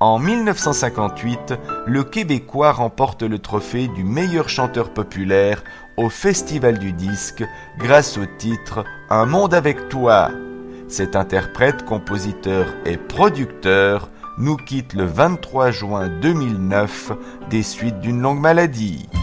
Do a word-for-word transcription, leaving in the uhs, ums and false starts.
En mille neuf cent cinquante-huit, le Québécois remporte le trophée du meilleur chanteur populaire au Festival du disque grâce au titre « Un monde avec toi ». Cet interprète, compositeur et producteur nous quitte le vingt-trois juin deux mille neuf des suites d'une longue maladie.